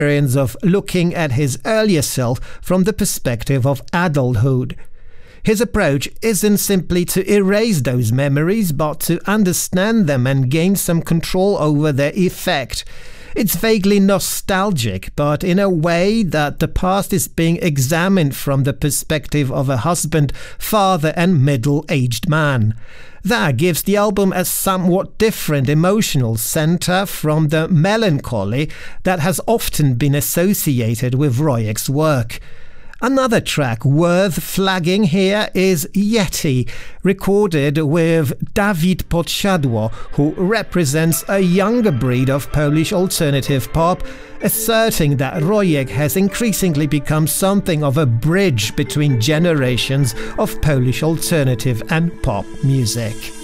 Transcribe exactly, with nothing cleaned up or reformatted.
experience of looking at his earlier self from the perspective of adulthood. His approach isn't simply to erase those memories, but to understand them and gain some control over their effect. It's vaguely nostalgic, but in a way that the past is being examined from the perspective of a husband, father and middle-aged man. That gives the album a somewhat different emotional center from the melancholy that has often been associated with Royek's work. Another track worth flagging here is Yeti, recorded with Dawid Podsiadło, who represents a younger breed of Polish alternative pop, asserting that Royek has increasingly become something of a bridge between generations of Polish alternative and pop music.